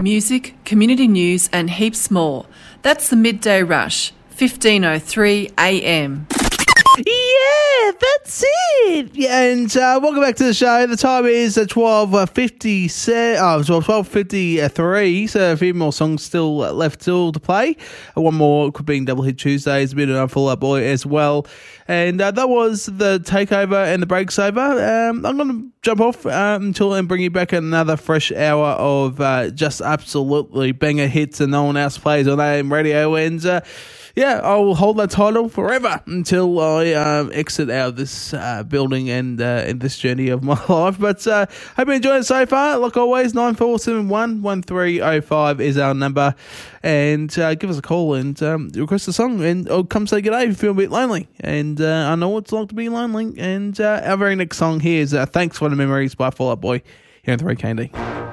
Music, community news and heaps more. That's the Midday Rush, 15:03 a.m. Yeah, that's it. Yeah, and welcome back to the show. The time is 12:53. So a few more songs still left to play. One more could be in Double Hit Tuesdays, a bit of Fall Out Boy as well. And that was the takeover and the breaks over. I'm going to jump off until and bring you back another fresh hour of just absolutely banger hits and no one else plays on AM radio. And yeah, I will hold that title forever until I exit out of this building and this journey of my life. But hope you enjoyed it so far. Like always, 9471 1305 is our number. And give us a call and request a song. And or come say good day if you feel a bit lonely. And I know what it's like to be lonely. And our very next song here is Thanks for the Memories by Fall Out Boy here on 3KND.